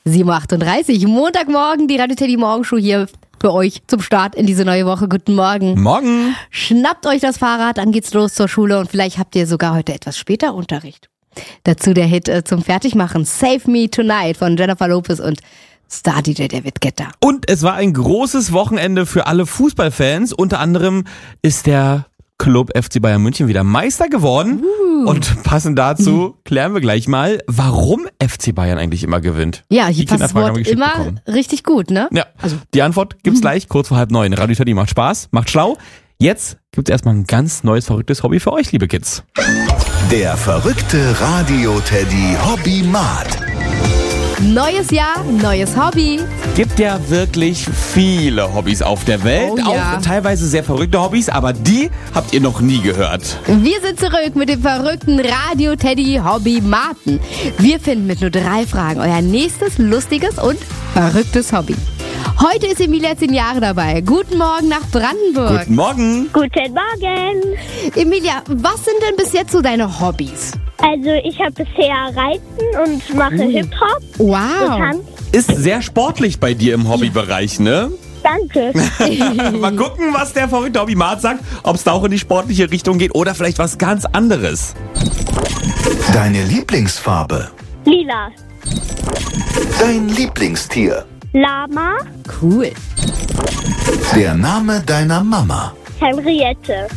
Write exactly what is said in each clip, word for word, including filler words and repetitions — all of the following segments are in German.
sieben Uhr achtunddreißig, Montagmorgen, die Radio Teddy Morgenshow hier für euch zum Start in diese neue Woche. Guten Morgen. Morgen. Schnappt euch das Fahrrad, dann geht's los zur Schule und vielleicht habt ihr sogar heute etwas später Unterricht. Dazu der Hit äh, zum Fertigmachen, Save Me Tonight von Jennifer Lopez und Star-D J David Guetta. Und es war ein großes Wochenende für alle Fußballfans. Unter anderem ist der Club F C Bayern München wieder Meister geworden. Uh. Und passend dazu klären wir gleich mal, warum F C Bayern eigentlich immer gewinnt. Ja, hier Die passt das Kinderfrage Wort haben wir immer geschickt bekommen. richtig gut, ne? Ja, Also, die Antwort gibt's gleich kurz vor halb neun. Radio Teddy macht Spaß, macht schlau. Jetzt gibt's erstmal ein ganz neues, verrücktes Hobby für euch, liebe Kids. Der verrückte Radio Teddy Hobbymat. neues Jahr, neues Hobby. Gibt ja wirklich viele Hobbys auf der Welt, Oh ja. auch teilweise sehr verrückte Hobbys, aber die habt ihr noch nie gehört. Wir sind zurück mit dem verrückten Radio Teddy Hobbymaten. Wir finden mit nur drei Fragen euer nächstes lustiges und verrücktes Hobby. Heute ist Emilia zehn Jahre dabei. Guten Morgen nach Brandenburg. Guten Morgen. Guten Morgen. Emilia, was sind denn bis jetzt so deine Hobbys? Also ich habe bisher Reiten und mache Hip-Hop. Wow. Tanz. Ist sehr sportlich bei dir im Hobbybereich, ne? Danke. Mal gucken, was der verrückte Hobbymat sagt, ob es da auch in die sportliche Richtung geht oder vielleicht was ganz anderes. Deine Lieblingsfarbe. Lila. Dein Lieblingstier. Lama. Cool. Der Name deiner Mama. Henriette.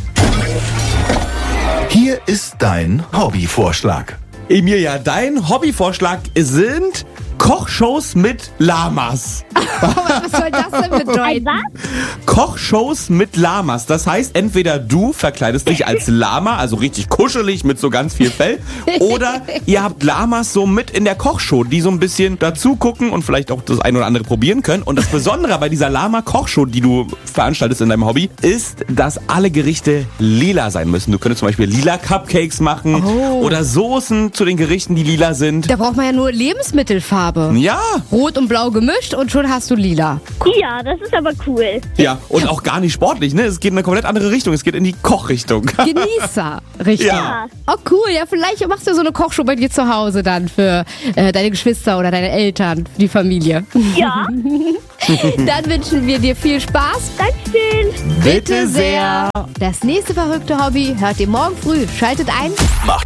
Hier ist dein Hobbyvorschlag. Emilia, dein Hobbyvorschlag sind Kochshows mit Lamas. Was soll das denn Ein bedeuten? was? Kochshows mit Lamas. Das heißt, entweder du verkleidest dich als Lama, also richtig kuschelig mit so ganz viel Fell, oder ihr habt Lamas so mit in der Kochshow, die so ein bisschen dazu gucken und vielleicht auch das ein oder andere probieren können. Und das Besondere bei dieser Lama-Kochshow, die du veranstaltest in deinem Hobby, ist, dass alle Gerichte lila sein müssen. Du könntest zum Beispiel lila Cupcakes machen Oh. oder Soßen zu den Gerichten, die lila sind. Da braucht man ja nur Lebensmittelfarbe. Ja, Rot und blau gemischt und schon hast du lila. Ja, das ist aber cool. ja, und auch gar nicht sportlich, ne? Es geht in eine komplett andere Richtung. Es geht in die Kochrichtung. Genießer, richtig. Ja. Oh cool, ja vielleicht machst du so eine Kochshow bei dir zu Hause dann für äh, deine Geschwister oder deine Eltern, für die Familie. Ja. Dann wünschen wir dir viel Spaß. Dankeschön. Bitte sehr. Das nächste verrückte Hobby hört ihr morgen früh. Schaltet ein. Macht